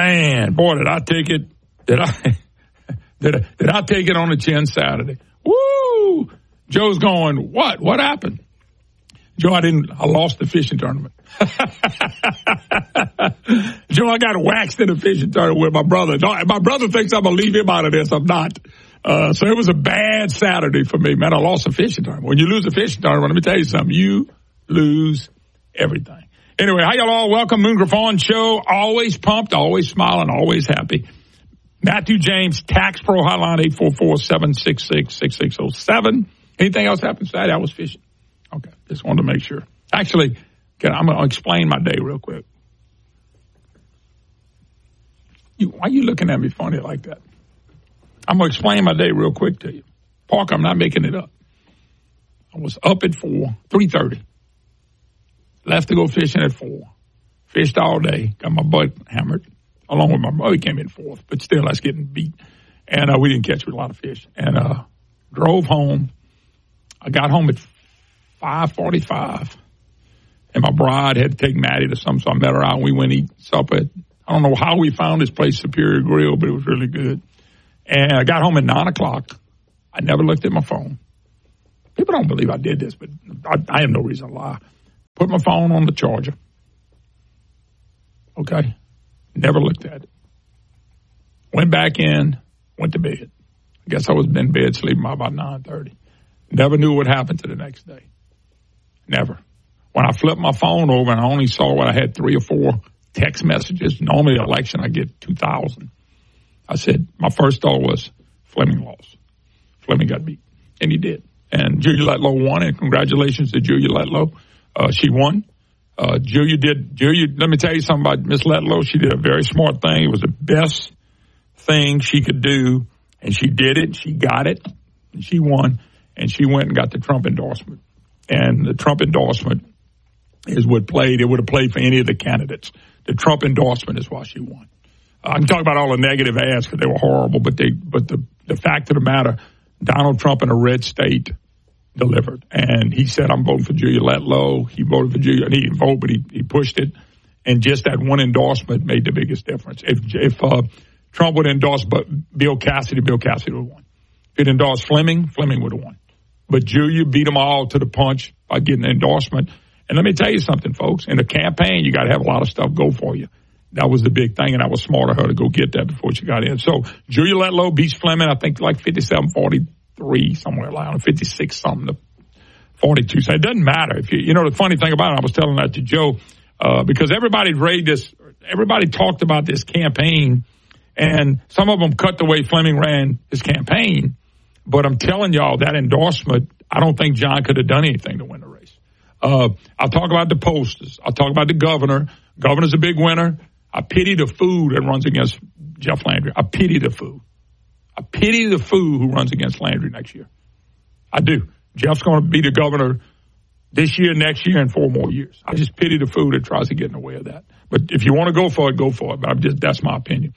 Man, boy, did I take it. Did I take it on the chin Saturday? Woo! Joe's going, what? What happened? Joe, I lost the fishing tournament. Joe, I got waxed in a fishing tournament with my brother. No, my brother thinks I'm going to leave him out of this. I'm not. So it was a bad Saturday for me, man. I lost a fishing tournament. When you lose a fishing tournament, let me tell you something. You lose everything. Anyway, how y'all all? Welcome, Moon Griffon Show. Always pumped, always smiling, always happy. Matthew James, Tax Pro Hotline, 844-766-6607. Anything else happened Saturday? I was fishing. Okay, just wanted to make sure. Actually, I'm going to explain my day real quick. Why are you looking at me funny like that? I'm going to explain my day real quick to you. Parker, I'm not making it up. I was up at 3:30. Left to go fishing at 4. Fished all day. Got my butt hammered. Along with my brother, he came in fourth, but still, that's getting beat. And we didn't catch a lot of fish. And drove home. I got home at 5:45. And my bride had to take Maddie to something, so I met her out, and we went eat supper. I don't know how we found this place, Superior Grill, but it was really good. And I got home at 9 o'clock. I never looked at my phone. People don't believe I did this, but I have no reason to lie. Put my phone on the charger. Okay? Never looked at it. Went back in, went to bed. I guess I was in bed sleeping by about 9:30. Never knew what happened to the next day. Never. When I flipped my phone over and I only saw what I had 3 or 4 text messages. Normally, election, I get 2,000. I said, my first thought was, Fleming lost. Fleming got beat. And he did. And Julia Letlow won, and congratulations to Julia Letlow. She won. Julia, let me tell you something about Miss Letlow. She did a very smart thing. It was the best thing she could do, and she did it. She got it, and she won, and she went and got the Trump endorsement. And the Trump endorsement is what played. It would have played for any of the candidates. The Trump endorsement is why she won. I can talk about all the negative ads because they were horrible, but the fact of the matter, Donald Trump in a red state delivered. And he said, I'm voting for Julia Letlow. He voted for Julia, and he didn't vote, but he pushed it. And just that one endorsement made the biggest difference. If Trump would endorse Bill Cassidy would have won. If he'd endorsed Fleming would have won. But Julia beat them all to the punch by getting an endorsement. And let me tell you something, folks. In a campaign, you got to have a lot of stuff go for you. That was the big thing, and I was smart of her to go get that before she got in. So Julia Letlow beats Fleming, I think, like 57-43, somewhere around 56-something to 42. So it doesn't matter. If you know, the funny thing about it, I was telling that to Joe, because everybody talked about this campaign, and some of them cut the way Fleming ran his campaign. But I'm telling y'all, that endorsement, I don't think John could have done anything to win the race. I'll talk about the posters. I'll talk about the governor. Governor's a big winner. I pity the fool that runs against Jeff Landry. I pity the fool. I pity the fool who runs against Landry next year. I do. Jeff's going to be the governor this year, next year, and 4 more years. I just pity the fool that tries to get in the way of that. But if you want to go for it, go for it. But that's my opinion.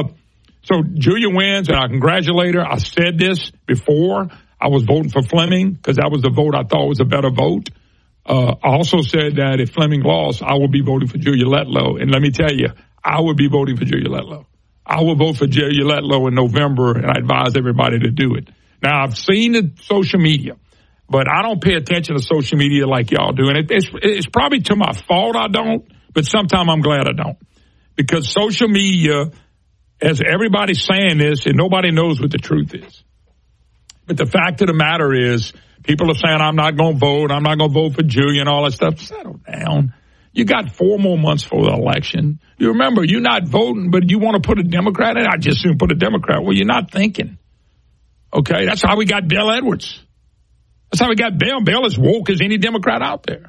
So Julia wins, and I congratulate her. I said this before. I was voting for Fleming because that was the vote I thought was a better vote. I also said that if Fleming lost, I would be voting for Julia Letlow. And let me tell you, I would be voting for Julia Letlow. I will vote for Julia Letlow in November, and I advise everybody to do it. Now, I've seen the social media, but I don't pay attention to social media like y'all do. And it's probably to my fault I don't, but sometimes I'm glad I don't. Because social media, as everybody's saying this, and nobody knows what the truth is. But the fact of the matter is, people are saying, I'm not going to vote. I'm not going to vote for Julia and all that stuff. Settle down. You got 4 more months for the election. You remember, you're not voting, but you want to put a Democrat in? I just soon put a Democrat. Well, you're not thinking. Okay, that's how we got Bill Edwards. That's how we got Bill. Bill is woke as any Democrat out there.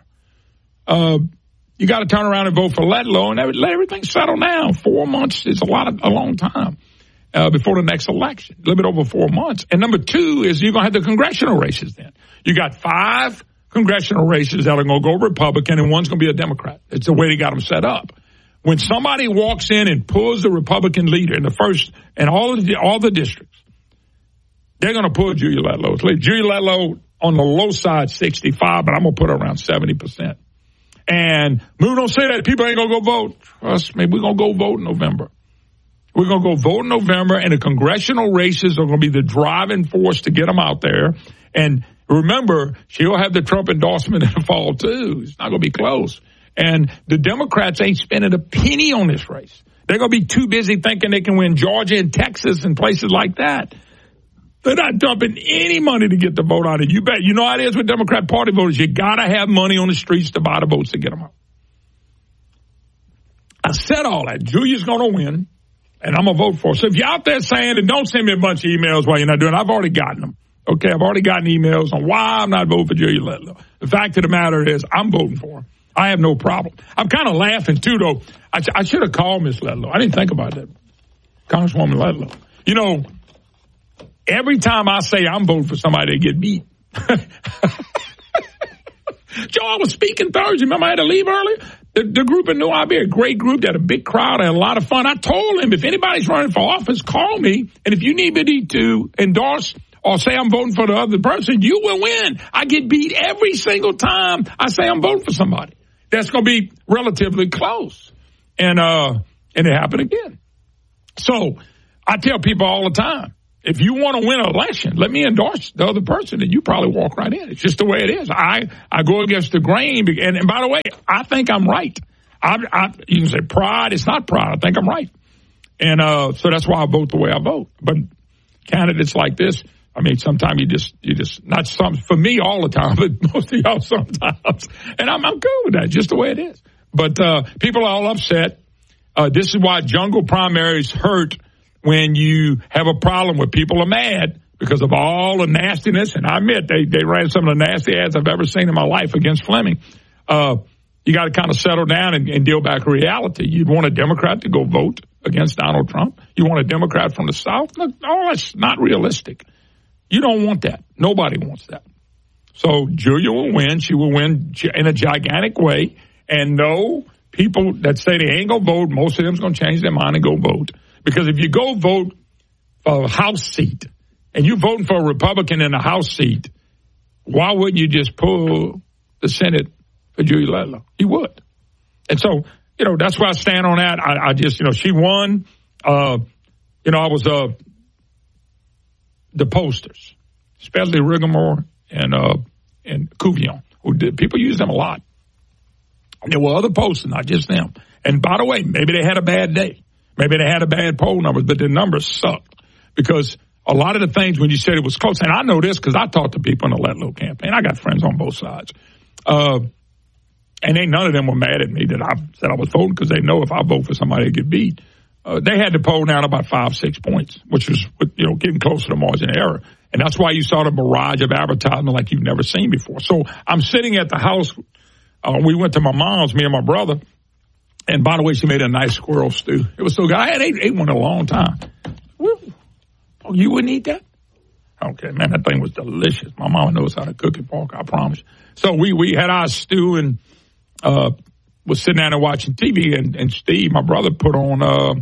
You got to turn around and vote for Letlow and let everything settle down. 4 months is a long time. Before the next election, a little bit over 4 months. And number 2 is you're going to have the congressional races then. You got 5 congressional races that are going to go Republican, and one's going to be a Democrat. It's the way they got them set up. When somebody walks in and pulls the Republican leader in the first, and all the districts, they're going to pull Julia Letlow. Julia Letlow on the low side, 65, but I'm going to put her around 70%. And Moon, don't say that. People ain't going to go vote. Trust me, we're going to go vote in November. We're going to go vote in November, and the congressional races are going to be the driving force to get them out there. And remember, she'll have the Trump endorsement in the fall, too. It's not going to be close. And the Democrats ain't spending a penny on this race. They're going to be too busy thinking they can win Georgia and Texas and places like that. They're not dumping any money to get the vote out of it. You bet. You know how it is with Democrat Party voters. You got to have money on the streets to buy the votes to get them out. I said all that. Julia's going to win, and I'm going to vote for her. So if you're out there saying, and don't send me a bunch of emails while you're not doing it, I've already gotten them. Okay, I've already gotten emails on why I'm not voting for Julia Letlow. The fact of the matter is I'm voting for her. I have no problem. I'm kind of laughing, too, though. I should have called Miss Letlow. I didn't think about that. Congresswoman Letlow. You know, every time I say I'm voting for somebody, they get beat. Joe, I was speaking Thursday. Remember I had to leave earlier? The group in New Iberia, a great group. They had a big crowd. I had a lot of fun. I told him, if anybody's running for office, call me. And if you need me to endorse or say I'm voting for the other person, you will win. I get beat every single time I say I'm voting for somebody. That's going to be relatively close. And it happened again. So I tell people all the time, if you want to win an election, let me endorse the other person, and you probably walk right in. It's just the way it is. I go against the grain, and by the way, I think I'm right. You can say pride. It's not pride. I think I'm right. And so that's why I vote the way I vote. But candidates like this, I mean, sometimes you just not some for me all the time, but most of y'all sometimes. And I'm cool with that, just the way it is. But people are all upset. This is why jungle primaries hurt. When you have a problem where people are mad because of all the nastiness, and I admit they ran some of the nasty ads I've ever seen in my life against Fleming, you got to kind of settle down and deal back with reality. You'd want a Democrat to go vote against Donald Trump. You want a Democrat from the South? Look, all that's not realistic. You don't want that. Nobody wants that. So Julia will win. She will win in a gigantic way. And no, people that say they ain't going to vote, most of them's going to change their mind and go vote. Because if you go vote for a House seat and you're voting for a Republican in a House seat, why wouldn't you just pull the Senate for Julia Letlow? You would. And so, that's where I stand on that. I just, she won. I was the posters, especially Rigamore and Couvillon, who did. People use them a lot. And there were other posters, not just them. And by the way, maybe they had a bad day. Maybe they had a bad poll numbers, but the numbers sucked because a lot of the things when you said it was close, and I know this because I talked to people in the Letlow campaign. I got friends on both sides. And none of them were mad at me that I said I was voting because they know if I vote for somebody, they get beat. They had the poll down about 5-6 points, which was, getting close to the margin of error. And that's why you saw the barrage of advertisement like you've never seen before. So I'm sitting at the house. We went to my mom's, me and my brother. And by the way, she made a nice squirrel stew. It was so good. I had ate one in a long time. Woo. Oh, you wouldn't eat that? Okay, man, that thing was delicious. My mama knows how to cook it, Parker, I promise. So we had our stew and was sitting down and watching TV. And Steve, my brother, put on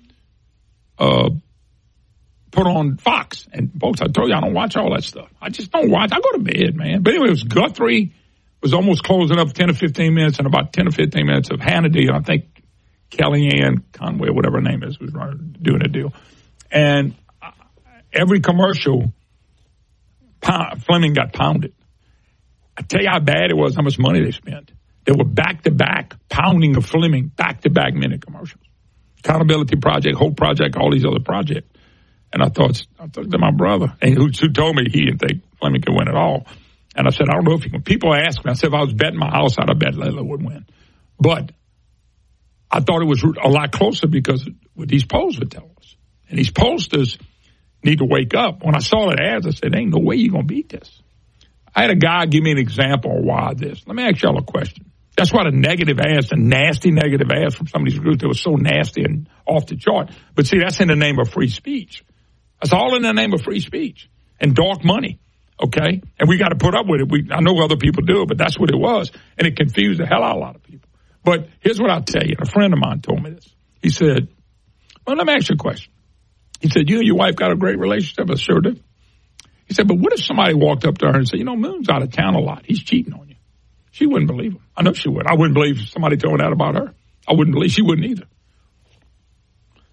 Fox. And folks, I told you I don't watch all that stuff. I just don't watch. I go to bed, man. But anyway, it was Guthrie. Was almost closing up 10 or 15 minutes and about 10 or 15 minutes of Hannity. I think Kellyanne Conway, whatever her name is, was doing a deal. And every commercial, Fleming got pounded. I tell you how bad it was, how much money they spent. They were back-to-back pounding of Fleming, back-to-back minute commercials. Accountability Project, Hope Project, all these other projects. And I thought to my brother, and who told me he didn't think Fleming could win at all. And I said, I don't know if he can. People ask me, I said, if I was betting my house out, I bet Letlow would win. But I thought it was a lot closer because what these polls would tell us. And these pollsters need to wake up. When I saw that ads, I said, ain't no way you're going to beat this. I had a guy give me an example of why this. Let me ask y'all a question. That's why the negative ads, the nasty negative ads from some of these groups that were so nasty and off the chart. But see, that's in the name of free speech. That's all in the name of free speech and dark money. Okay, and we got to put up with it. I know other people do it, but that's what it was, and it confused the hell out of a lot of people. But here's what I'll tell you. A friend of mine told me this. He said, well, let me ask you a question. He said, you and your wife got a great relationship? I sure do. He said, but what if somebody walked up to her and said, Moon's out of town a lot. He's cheating on you. She wouldn't believe him. I know she would. I wouldn't believe somebody told me that about her. I wouldn't believe she wouldn't either.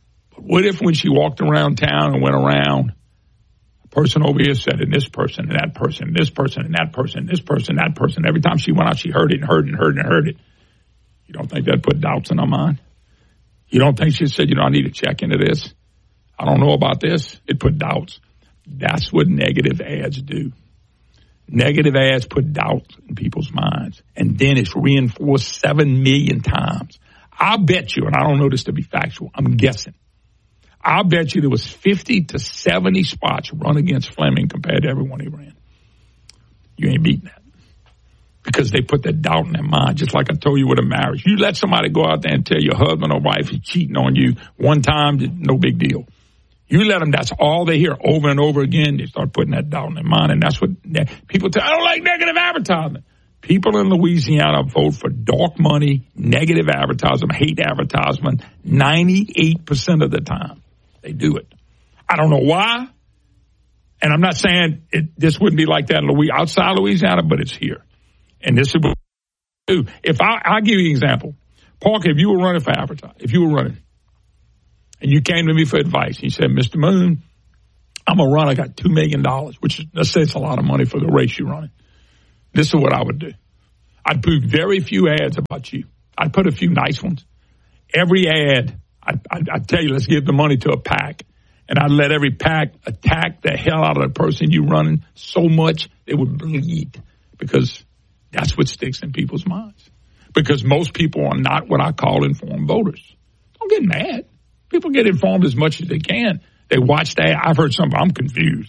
What if when she walked around town and went around, a person over here said, and this person, and that person, and this person, and that person, and this person, and that person. Every time she went out, she heard it and heard it and heard it and heard it. You don't think that put doubts in her mind? You don't think she said, I need to check into this? I don't know about this. It put doubts. That's what negative ads do. Negative ads put doubts in people's minds. And then it's reinforced 7 million times. I bet you, and I don't know this to be factual, I'm guessing. I bet you there was 50 to 70 spots run against Fleming compared to everyone he ran. You ain't beating that. Because they put that doubt in their mind, just like I told you with a marriage. You let somebody go out there and tell your husband or wife is cheating on you one time, no big deal. You let them, that's all they hear over and over again. They start putting that doubt in their mind, and that's what people tell. I don't like negative advertisement. People in Louisiana vote for dark money, negative advertisement, hate advertisement 98% of the time. They do it. I don't know why, and I'm not saying this wouldn't be like that outside Louisiana, but it's here. And this is what we do. I'll give you an example. Parker, if you were running for advertising, and you came to me for advice, you said, Mr. Moon, I'm a runner, I got $2 million, which is, let's say it's a lot of money for the race you're running. This is what I would do. I'd put very few ads about you. I'd put a few nice ones. Every ad, I'd tell you, let's give the money to a PAC. And I'd let every PAC attack the hell out of the person you running so much they would bleed. Because that's what sticks in people's minds. Because most people are not what I call informed voters. Don't get mad. People get informed as much as they can. They watch that. I've heard some, I'm confused.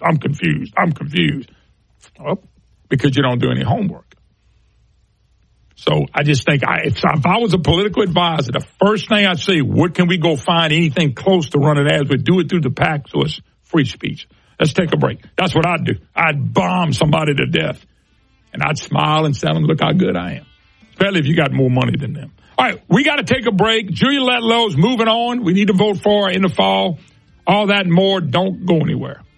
Well, because you don't do any homework. So I just think if I was a political advisor, the first thing I'd say, what can we go find anything close to running ads with? Do it through the PAC, so it's free speech. Let's take a break. That's what I'd do. I'd bomb somebody to death. And I'd smile and tell them, look how good I am. Especially if you got more money than them. All right, we got to take a break. Julia Lettlow's moving on. We need to vote for her in the fall. All that and more. Don't go anywhere.